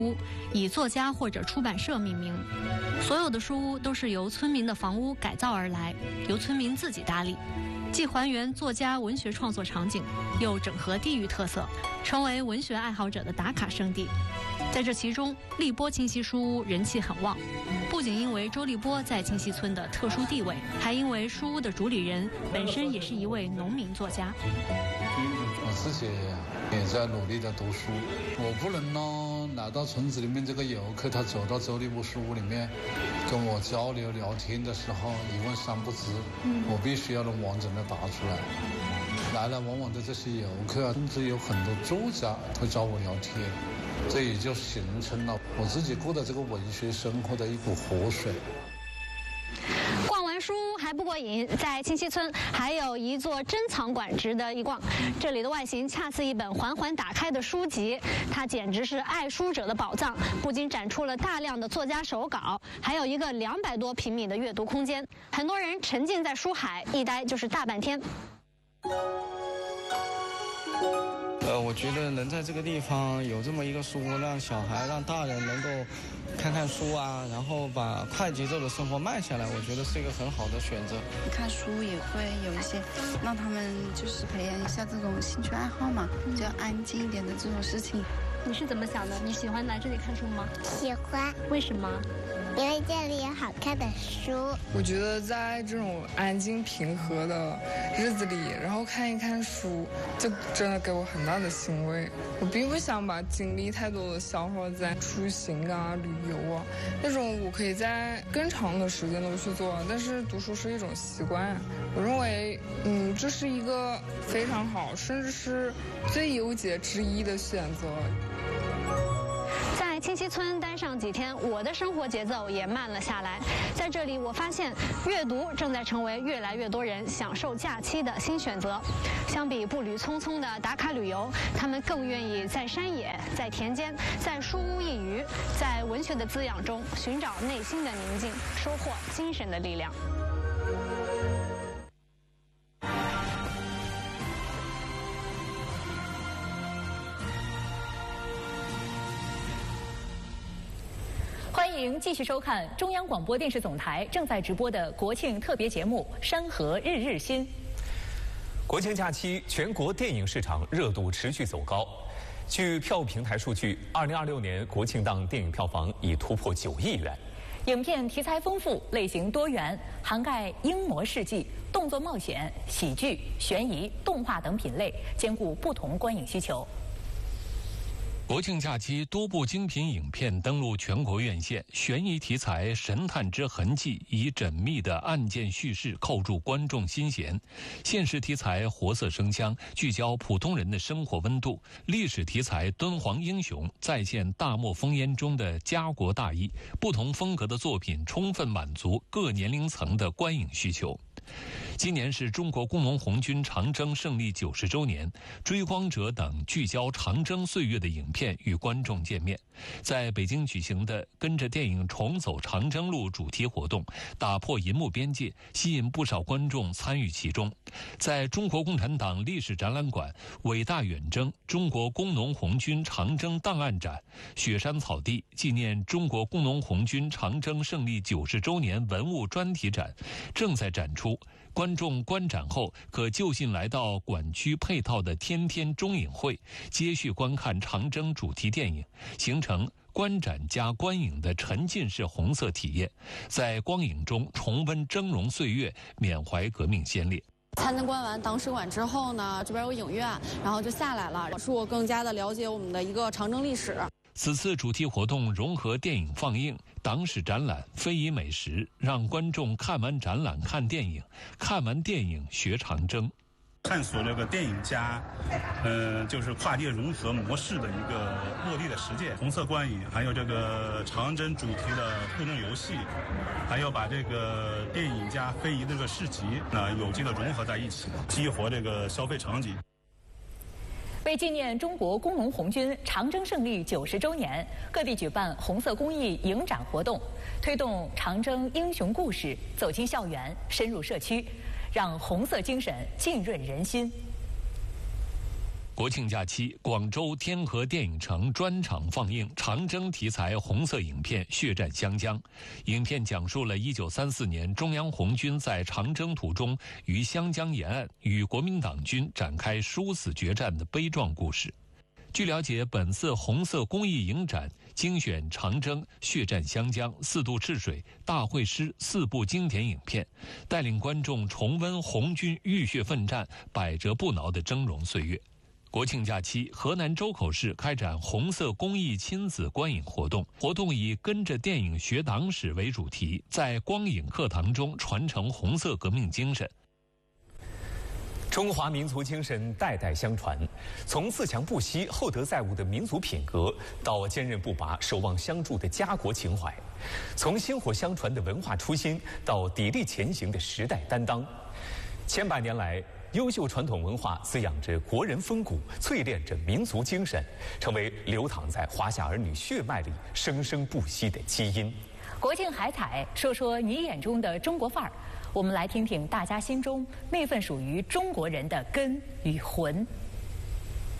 屋，以作家或者出版社命名。所有的书屋都是由村民的房屋改造而来，由村民自己打理，既还原作家文学创作场景，又整合地域特色，成为文学爱好者的打卡圣地。在这其中，荔波清溪书屋人气很旺，不仅因为周立波在清溪村的特殊地位，还因为书屋的主理人本身也是一位农民作家。 我自己也在努力的读书，我不能呢来到村子里面，这个游客他走到周立波书屋里面跟我交流聊天的时候一问三不知，我必须要能完整的答出来。来来往往的这些游客啊，甚至有很多作家会找我聊天，这也就形成了我自己过的这个文学生活的一股活水。 逛完书屋还不过瘾，在清溪村还有一座珍藏馆值得一逛。这里的外形恰似一本缓缓打开的书籍，它简直是爱书者的宝藏。不仅展出了大量的作家手稿，还有一个200多平米的阅读空间，很多人沉浸在书海，一待就是大半天。 我觉得能在这个地方有这么一个书屋，让小孩、让大人能够看看书啊，然后把快节奏的生活慢下来，我觉得是一个很好的选择。 看书也会有一些让他们就是培养一下这种兴趣爱好嘛，比较安静一点的这种事情。 你是怎么想的？你喜欢来这里看书吗？ 喜欢。 为什么？ 因为这里有好看的书。 我觉得在这种安静平和的日子里，然后看一看书，就真的给我很大的欣慰。我并不想把精力太多的消耗在出行啊、旅游啊那种，我可以在更长的时间都去做。但是读书是一种习惯，我认为，这是一个非常好，甚至是最优解之一的选择。 在清溪村待上几天，我的生活节奏也慢了下来。在这里，我发现阅读正在成为越来越多人享受假期的新选择。相比步履匆匆的打卡旅游，他们更愿意在山野、在田间、在书屋一隅，在文学的滋养中寻找内心的宁静，收获精神的力量。 欢迎继续收看中央广播电视总台正在直播的国庆特别节目《山河日日新》。 国庆假期，全国电影市场热度持续走高。据票务平台数据，2026年国庆档电影票房已突破9亿元。 影片题材丰富，类型多元，涵盖英模事迹、动作冒险、喜剧、悬疑、动画等品类，兼顾不同观影需求。 国庆假期，多部精品影片登陆全国院线。悬疑题材《神探之痕迹》以缜密的案件叙事扣住观众心弦；现实题材《活色生香》聚焦普通人的生活温度；历史题材《敦煌英雄》再现大漠烽烟中的家国大义。不同风格的作品充分满足各年龄层的观影需求。今年是中国工农红军长征胜利90周年，追光者等聚焦长征岁月的影片与观众见面。在北京举行的跟着电影重走长征路主题活动，打破银幕边界，吸引不少观众参与其中。在中国共产党历史展览馆伟大远征中国工农红军长征档案展雪山草地纪念中国工农红军长征胜利90周年文物专题展正在展出，观众观展后可就近来到馆区配套的天天中影会，接续观看长征主题电影，形成观展加观影的沉浸式红色体验，在光影中重温峥嵘岁月，缅怀革命先烈。 参观完党史馆之后呢，这边有影院，然后就下来了，使我更加的了解我们的一个长征历史。 此次主题活动融合电影放映、党史展览、非遗美食，让观众看完展览看电影，看完电影学长征。 探索这个电影加，就是跨界融合模式的一个落地的实践，红色观影，还有这个长征主题的互动游戏，还有把这个电影加非遗这个市集有机的融合在一起，激活这个消费场景。 为纪念中国工农红军长征胜利90周年，各地举办红色公益影展活动，推动长征英雄故事走进校园、深入社区，让红色精神浸润人心。 国庆假期，广州天河电影城专场放映长征题材红色影片《血战湘江》。影片讲述了1934年中央红军在长征途中于湘江沿岸与国民党军展开殊死决战的悲壮故事。据了解，本次红色公益影展精选长征、血战湘江、四渡赤水、大会师4部经典影片，带领观众重温红军浴血奋战、百折不挠的峥嵘岁月。国庆假期，河南周口市开展红色公益亲子观影活动，活动以跟着电影学党史为主题，在光影课堂中传承红色革命精神。 中华民族精神代代相传，从自强不息、厚德载物的民族品格，到坚韧不拔、守望相助的家国情怀；从薪火相传的文化初心，到砥砺前行的时代担当。千百年来，优秀传统文化滋养着国人风骨，淬炼着民族精神，成为流淌在华夏儿女血脉里生生不息的基因。 国庆海采，说说你眼中的中国范儿。我们来听听大家心中那份属于中国人的根与魂。